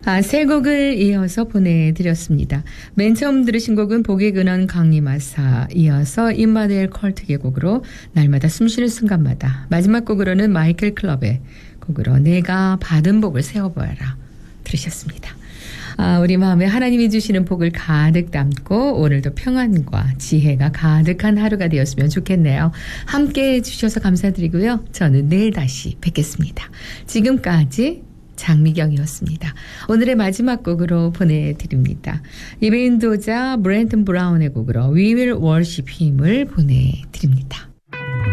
세 곡을 이어서 보내드렸습니다. 맨 처음 들으신 곡은 복의 근원 강림하사, 이어서 임마누엘 컬트의 곡으로 날마다 숨쉬는 순간마다, 마지막 곡으로는 마이클 클럽의 곡으로 내가 받은 복을 세워보아라 들으셨습니다. 우리 마음에 하나님이 주시는 복을 가득 담고 오늘도 평안과 지혜가 가득한 하루가 되었으면 좋겠네요. 함께해 주셔서 감사드리고요. 저는 내일 다시 뵙겠습니다. 지금까지 장미경이었습니다. 오늘의 마지막 곡으로 보내드립니다. 예배 인도자 브렌튼 브라운의 곡으로 We Will Worship Him을 보내드립니다.